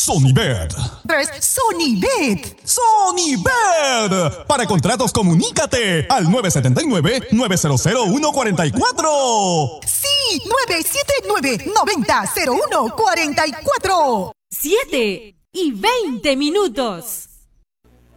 Sonybet. 3. Sonybet. Sonybet. Para contratos, comunícate al 979-900-144. Sí, 979-90-0144. 7:20.